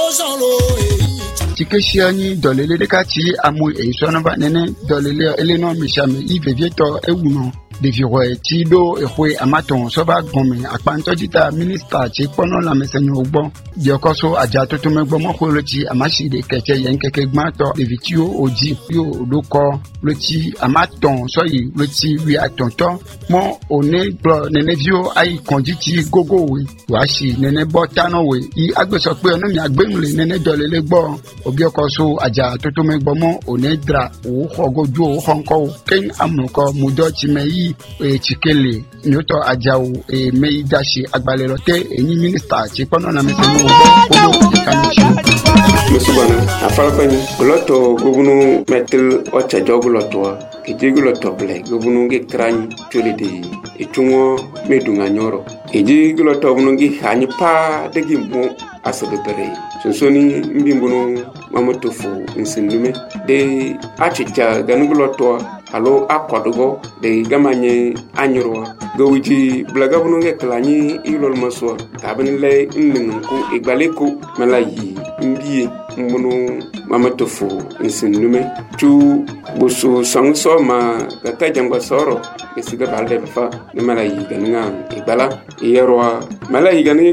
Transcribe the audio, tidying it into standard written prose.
Tikeshiani dolele de kati amu e sonova nene dolele eleno mishame ivevieto ewuno de viroe tido ehwe amaton soba gome akpanto jita minister che pono la mesenu ogbo diokoso aja toto megbo mo kholochi amashi de keke yen keke gmato de vitio oji yo loko loti amaton soyi loti wi atonto mo one bro nene vio ai konjiti gogo we washi nene botano we I agbeso pe onu mi agbenule nene dolele gbo obiokoso aja toto megbo mo one dra o hogoju o honko ken amuko mudo chimeyi chikele nyoto ajao meidashi agbalelote eni minister chipono na mesenu obo ikanichi musubana afalfani loto gobunu metel ocha joguloto ejiguloto ble gobunu ngi krany tolede etungo medunga nyoro ejiguloto bunu ngi hanyi pa degi mo asodopere sonsoni mbimbuno mamotofu nsindume de achicha ganuguloto alo akodogo de gamanye anyurwa gowiji blagabunu nge klani ilol maswa tabinle nningu igbaleko malayi mbiye mbunu mamatofu nsindume tu busu sangso ma kata jangwa soro esiga balde fa ne malayi ganinga igbala yerwa malayi ganinga